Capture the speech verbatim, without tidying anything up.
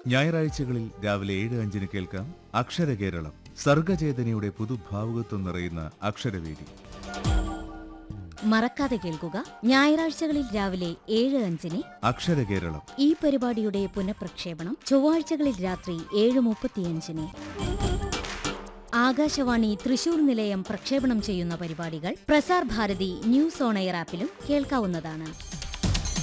ഞായറാഴ്ചകളിൽ രാവിലെ ഏഴ് അഞ്ചിന് കേൾക്കാം അക്ഷരകേരളം, സർഗചേതനയുടെ പുതുഭാവുകത്വം നിറയുന്ന അക്ഷരവേദി. മറക്കാതെ കേൾക്കുക, ഞായറാഴ്ചകളിൽ രാവിലെ ഏഴ് അഞ്ചിന് അക്ഷരകേരളം. ഈ പരിപാടിയുടെ പുനഃപ്രക്ഷേപണം ചൊവ്വാഴ്ചകളിൽ രാത്രി ഏഴ് മുപ്പത്തിയഞ്ചിന്. ആകാശവാണി തൃശൂർ നിലയം പ്രക്ഷേപണം ചെയ്യുന്ന പരിപാടികൾ Prasar Bharati news on air ആപ്പിലും കേൾക്കാവുന്നതാണ്.